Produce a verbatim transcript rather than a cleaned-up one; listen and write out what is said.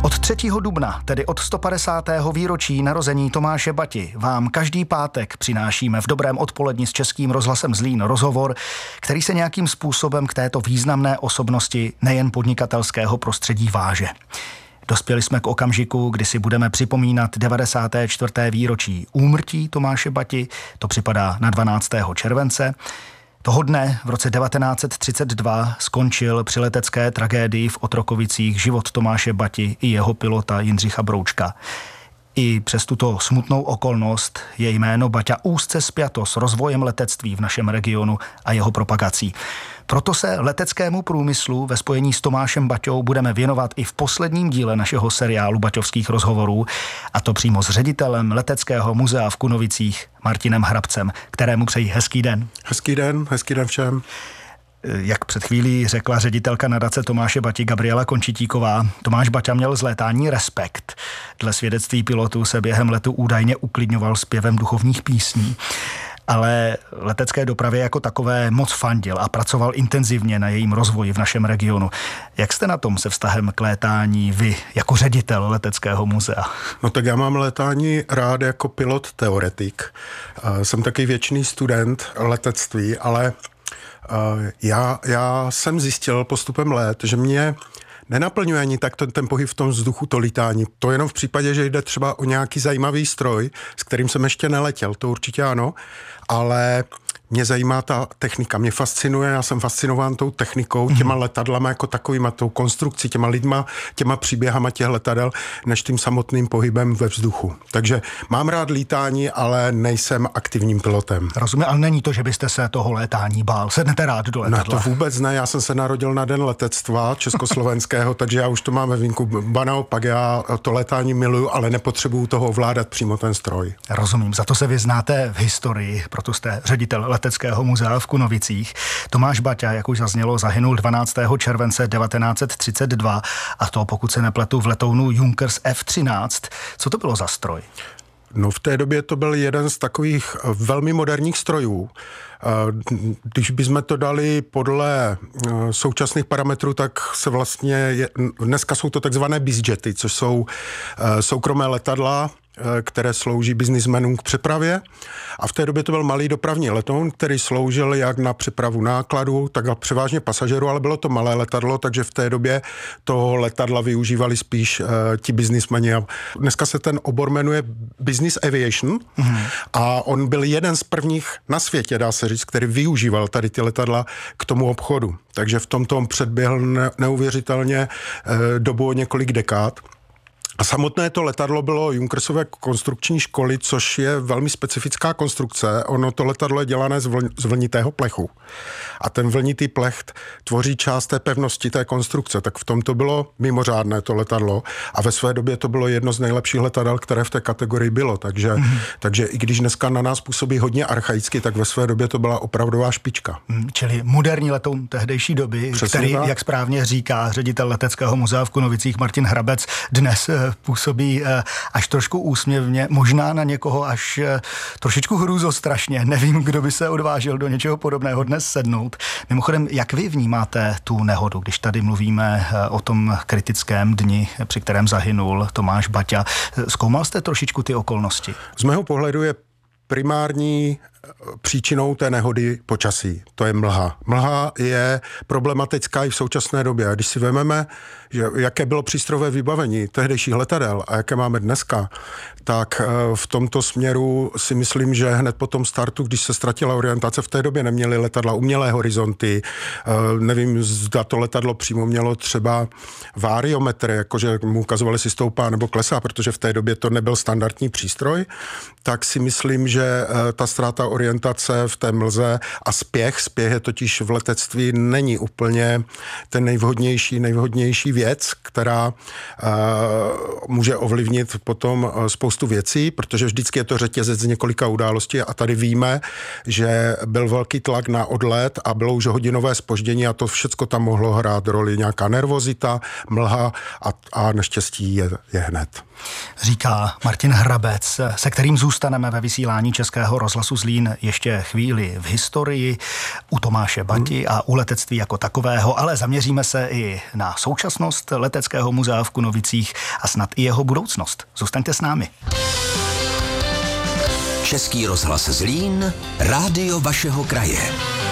Od třetího dubna, tedy od sto padesátého výročí narození Tomáše Bati, vám každý pátek přinášíme v dobrém odpoledni s Českým rozhlasem Zlín rozhovor, který se nějakým způsobem k této významné osobnosti nejen podnikatelského prostředí váže. Dospěli jsme k okamžiku, kdy si budeme připomínat devadesáté čtvrté výročí úmrtí Tomáše Bati, to připadá na dvanáctého července. Toho dne v roce devatenáct set třicet dva skončil při letecké tragédii v Otrokovicích život Tomáše Bati i jeho pilota Jindřicha Broučka. I přes tuto smutnou okolnost je jméno Baťa úzce spjato s rozvojem letectví v našem regionu a jeho propagací. Proto se leteckému průmyslu ve spojení s Tomášem Baťou budeme věnovat i v posledním díle našeho seriálu Baťovských rozhovorů, a to přímo s ředitelem Leteckého muzea v Kunovicích Martinem Hrabcem, kterému přeji hezký den. Hezký den, hezký den všem. Jak před chvílí řekla ředitelka nadace Tomáše Bati Gabriela Končitíková, Tomáš Baťa měl z létání respekt. Dle svědectví pilotů se během letu údajně uklidňoval zpěvem duchovních písní. Ale letecké dopravě jako takové moc fandil a pracoval intenzivně na jejím rozvoji v našem regionu. Jak jste na tom se vztahem k létání vy, jako ředitel Leteckého muzea? No tak já mám létání rád jako pilot teoretik. Jsem taky věčný student letectví, ale já, já jsem zjistil postupem let, že mě nenaplňuje ani tak ten, ten pohyb v tom vzduchu, to lítání. To jenom v případě, že jde třeba o nějaký zajímavý stroj, s kterým jsem ještě neletěl, to určitě ano, ale mě zajímá ta technika, mě fascinuje, já jsem fascinován tou technikou, těma letadlama jako takovýma, tou konstrukcí, těma lidma, těma příběhama těch letadel, než tím samotným pohybem ve vzduchu. Takže mám rád lítání, ale nejsem aktivním pilotem. Rozumím, ale není to, že byste se toho létání bál. Sednete rád do letadla? No to vůbec ne, já jsem se narodil na den letectva československého, takže já už to mám ve vínku. Ba naopak, já to létání miluju, ale nepotřebuju toho ovládat přímo ten stroj. Rozumím, za to se vyznáte v historii, proto jste ředitel Leteckého muzea v Kunovicích. Tomáš Baťa, jak už zaznělo, zahynul dvanáctého července devatenáct set třicet dva, a to, pokud se nepletu, v letounu Junkers F třináct. Co to bylo za stroj? No v té době to byl jeden z takových velmi moderních strojů. Když bychom to dali podle současných parametrů, tak se vlastně, je, dneska jsou to takzvané bizjety, což jsou soukromé letadla, které slouží biznismenům k přepravě. A v té době to byl malý dopravní letoun, který sloužil jak na přepravu nákladů, tak a převážně pasažerů, ale bylo to malé letadlo, takže v té době toho letadla využívali spíš uh, ti biznismeni. A dneska se ten obor jmenuje Business Aviation mm. a on byl jeden z prvních na světě, dá se říct, který využíval tady ty letadla k tomu obchodu. Takže v tomto předběhl ne- neuvěřitelně uh, dobu o několik dekád. A samotné to letadlo bylo Junkersové konstrukční školy, což je velmi specifická konstrukce. Ono to letadlo je dělané z, vl- z vlnitého plechu. A ten vlnitý plech tvoří část té pevnosti té konstrukce. Tak v tom to bylo mimořádné to letadlo. A ve své době to bylo jedno z nejlepších letadel, které v té kategorii bylo. Takže, mm. takže i když dneska na nás působí hodně archaicky, tak ve své době to byla opravdová špička. Mm, čili moderní letoun tehdejší doby, přesně který, tak, jak správně říká ředitel Leteckého muzea v Kunovicích Martin Hrabec, dnes působí až trošku úsměvně, možná na někoho až trošičku hrůzostrašně. Nevím, kdo by se odvážil do něčeho podobného dnes sednout. Mimochodem, jak vy vnímáte tu nehodu, když tady mluvíme o tom kritickém dni, při kterém zahynul Tomáš Baťa? Zkoumal jste trošičku ty okolnosti? Z mého pohledu je primární příčinou té nehody počasí. To je mlha. Mlha je problematická i v současné době. A když si vezmeme, že jaké bylo přístrojové vybavení tehdejších letadel a jaké máme dneska, tak v tomto směru si myslím, že hned po tom startu, když se ztratila orientace, v té době neměly letadla umělé horizonty. Nevím, zda to letadlo přímo mělo třeba variometry, jakože mu ukazovali, jestli stoupá nebo klesá, protože v té době to nebyl standardní přístroj, tak si myslím, že ta ztráta orientace v té mlze a spěch, spěch je totiž v letectví není úplně ten nejvhodnější, nejvhodnější věc, která uh, může ovlivnit potom spoustu věcí, protože vždycky je to řetězec z několika událostí a tady víme, že byl velký tlak na odlet a bylo už hodinové zpoždění a to všecko tam mohlo hrát roli, nějaká nervozita, mlha a, a neštěstí je, je hned. Říká Martin Hrabec, se kterým zůstaneme ve vysílání Českého rozhlasu Zlín Zlín ještě chvíli v historii u Tomáše Bati a u letectví jako takového, ale zaměříme se i na současnost Leteckého muzea v Kunovicích a snad i jeho budoucnost. Zůstaňte s námi. Český rozhlas Zlín, rádio vašeho kraje.